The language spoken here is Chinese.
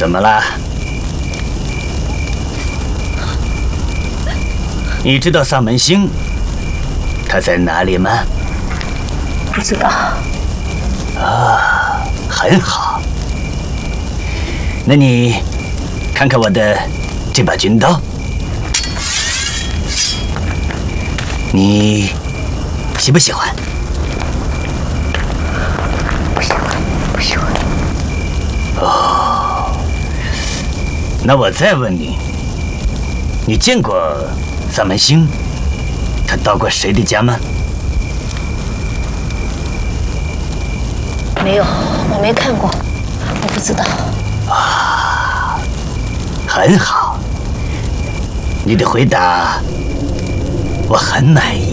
怎么了？你知道萨门星他在哪里吗？ 不知道。 啊，很好。那你看看我的这把军刀，你喜不喜欢？ 不喜欢，不喜欢。 哦，那我再问你，你见过萨门星？他到过谁的家吗？ 没有，我没看过，我不知道。 啊，很好，你的回答我很满意。